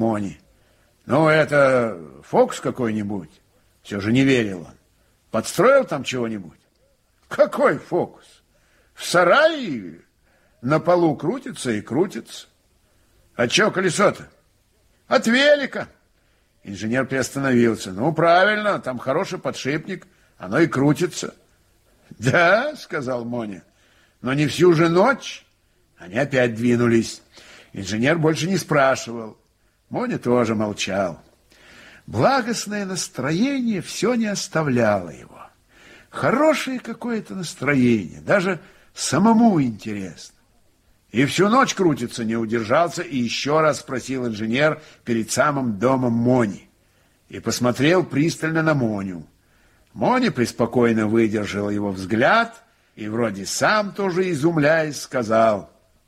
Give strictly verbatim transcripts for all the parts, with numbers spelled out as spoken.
Мони. Ну, это фокус какой-нибудь. Все же не верил он. Подстроил там чего-нибудь? Какой фокус? В сарае на полу крутится и крутится. А че колесо-то? От велика. Инженер приостановился. Ну, правильно, там хороший подшипник, оно и крутится. Да, сказал Моня, но не всю же ночь. Они опять двинулись. Инженер больше не спрашивал. Моня тоже молчал. Благостное настроение все не оставляло его. Хорошее какое-то настроение, даже самому интересно. И всю ночь крутится, не удержался, и еще раз спросил инженер перед самым домом Мони. И посмотрел пристально на Моню. Моня преспокойно выдержал его взгляд и вроде сам тоже изумляясь сказал: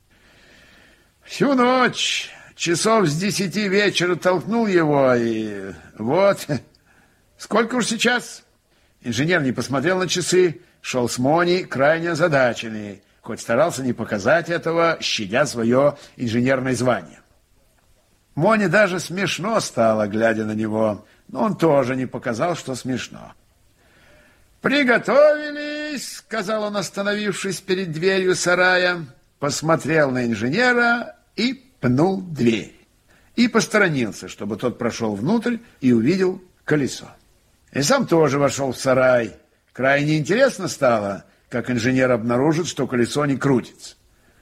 всю ночь, часов с десяти вечера толкнул его, и вот, сколько уж сейчас? Инженер не посмотрел на часы, шел с Моней крайне озадаченный, хоть старался не показать этого, щадя свое инженерное звание. Моне даже смешно стало, глядя на него, но он тоже не показал, что смешно. «Приготовились», — сказал он, остановившись перед дверью сарая, посмотрел на инженера и пнул дверь. И посторонился, чтобы тот прошел внутрь и увидел колесо. И сам тоже вошел в сарай. Крайне интересно стало, как инженер обнаружит, что колесо не крутится.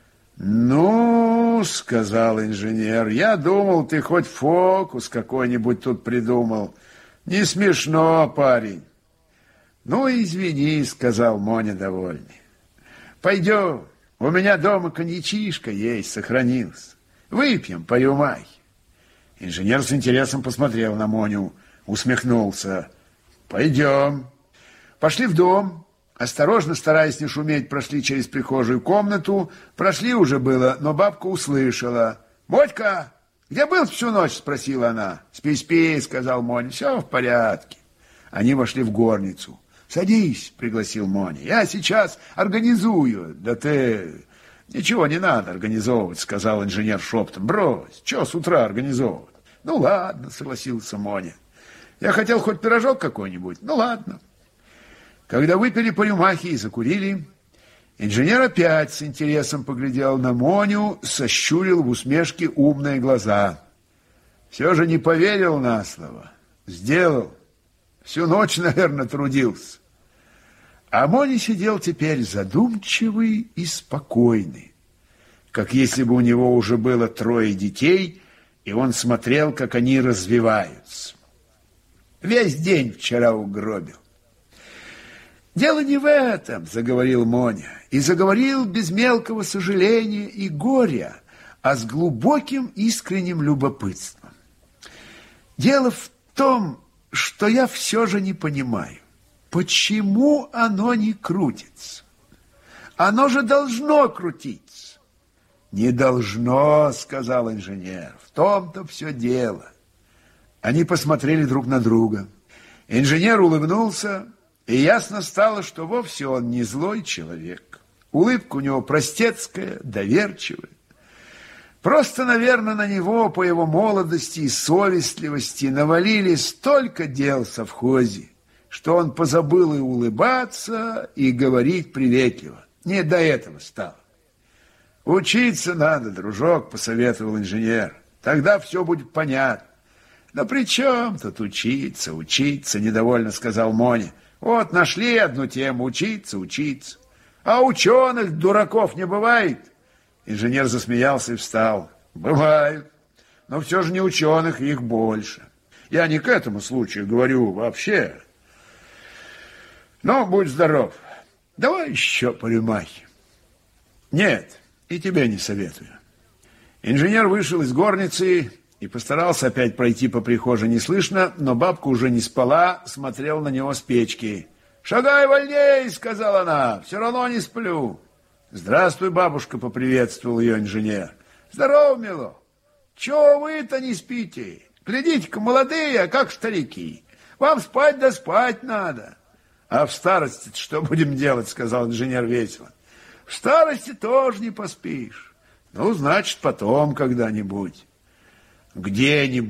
«Ну, — сказал инженер, — я думал, ты хоть фокус какой-нибудь тут придумал. Не смешно, парень». «Ну, извини, — сказал Моня довольный. Пойдем, у меня дома коньячишка есть, сохранился. Выпьем по рюмахе». Инженер с интересом посмотрел на Моню, усмехнулся. «Пойдем». Пошли в дом. Осторожно, стараясь не шуметь, прошли через прихожую комнату. Прошли уже было, но бабка услышала. «Мотька, где был всю ночь?» — спросила она. «Спи-спи», — сказал Моня, — «все в порядке». Они вошли в горницу. «Садись», — пригласил Моня, — «я сейчас организую». «Да ты...» «Ничего не надо организовывать», — сказал инженер шепотом. «Брось, что с утра организовывать?» «Ну ладно», — согласился Моня. «Я хотел хоть пирожок какой-нибудь. Ну ладно». Когда выпили по рюмахе и закурили, инженер опять с интересом поглядел на Моню, сощурил в усмешке умные глаза. Все же не поверил на слово. Сделал. Всю ночь, наверное, трудился. А Моня сидел теперь задумчивый и спокойный, как если бы у него уже было трое детей, и он смотрел, как они развиваются. Весь день вчера угробил. «Дело не в этом, — заговорил Моня, и заговорил без мелкого сожаления и горя, а с глубоким искренним любопытством. Дело в том, что я все же не понимаю, почему оно не крутится. Оно же должно крутиться». «Не должно, — сказал инженер, — в том-то все дело». Они посмотрели друг на друга. Инженер улыбнулся, и ясно стало, что вовсе он не злой человек. Улыбка у него простецкая, доверчивая. Просто, наверное, на него по его молодости и совестливости навалили столько дел в совхозе, что он позабыл и улыбаться, и говорить приветливо. Не до этого стало. «Учиться надо, дружок, — посоветовал инженер. — Тогда все будет понятно». «Да при чем тут учиться, учиться? — недовольно сказал Моня. Вот нашли одну тему — учиться, учиться. А ученых, дураков, не бывает?» Инженер засмеялся и встал. «Бывают, но все же не ученых, их больше. Я не к этому случаю говорю вообще. Ну, будь здоров. Давай еще по рюмахе». «Нет, и тебе не советую». Инженер вышел из горницы и постарался опять пройти по прихожей неслышно, но бабка уже не спала, смотрела на него с печки. «Шагай вольней, — сказала она, — все равно не сплю». «Здравствуй, бабушка, — поприветствовал ее инженер. «Здорово, мило. Чего вы-то не спите? Глядите-ка, молодые, а как старики. Вам спать да спать надо». «А в старости что будем делать? — сказал инженер весело. — В старости тоже не поспишь. Ну, значит, потом когда-нибудь». Где-нибудь.